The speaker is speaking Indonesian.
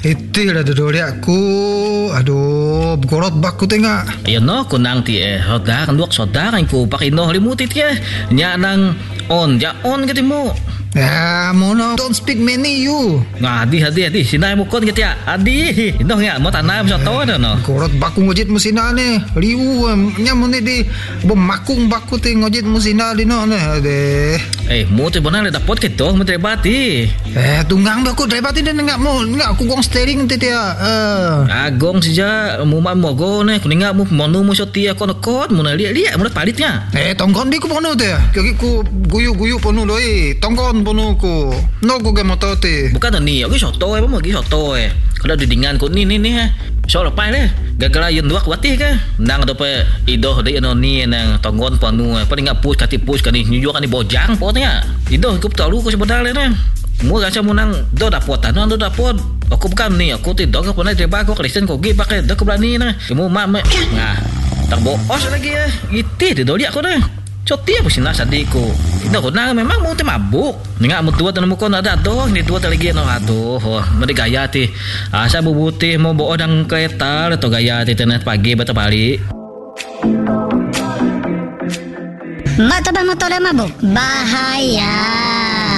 Itu dah dulu aku. Aduh, gorot baku tengah. Ayo no, kunang ti saudara duak saudara ko pakino limutit ya. Nya nang on gitu mo. Ya, mono don't speak many you. Adi sinay mo kon gitu ya. Adi, ino nga mo tanam sa to no. Gorot baku ngojit mo sina ne. Liu nya mo ne di bemakung baku te ngojit mo sina di no ne. Ade. Mo te bonang le dapot kito mo trebati. Tunggang baku trebati den ngak aku gong steering te ya. Agong sija mo go ne kuninga mo monu mo sotia kon mo na liat mo palitnya. Tonggon di ko pono te. Kaki ku guyu pono doi. Tonggon pono ko. No ko ge motote. Bukan ni, aku soto mo gi soto Kalau didingan ko ni so lepai le. Gagala yun duak wati ka. Nang do pe ido de no ni nang tonggon panu paling ngapus kati pus kani nyuju kani bojang potnya. Ido ko talu ko sebenarnya na. Mo gacha mo nang do dapot do dapot. Aku bukan ni, aku tidak ko pernah coba ko Kristen ko gi pakai do ko berani na. Mo mak nah. Tak boos lagi Iti di doli ako na. Coti apa sih sadiko. Ito ko na memang mo te mabuk. Nga mo tuwa tanong mo ko na dato. Ni tuwa talagi no ato. Madi gaya ti. Asa bubuti mo buo ng kereta atau gaya ti tenet pagi bata bali. Mata ba mo tole mabuk? Bahaya.